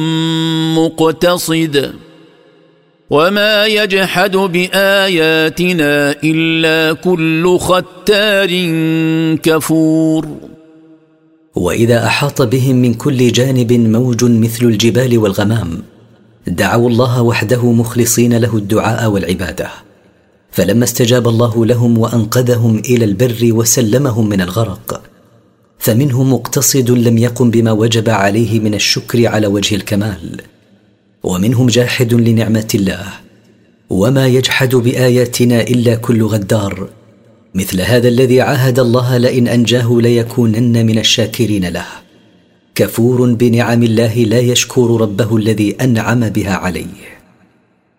مقتصد وما يجحد بآياتنا إلا كل ختار كفور. وإذا أحاط بهم من كل جانب موج مثل الجبال والغمام دعوا الله وحده مخلصين له الدعاء والعبادة، فلما استجاب الله لهم وأنقذهم إلى البر وسلمهم من الغرق فمنهم مقتصد لم يقم بما وجب عليه من الشكر على وجه الكمال، ومنهم جاحد لنعمة الله، وما يجحد بآياتنا إلا كل غدار، مثل هذا الذي عاهد الله لئن أنجاه ليكونن من الشاكرين له، كفور بنعم الله لا يشكر ربه الذي أنعم بها عليه.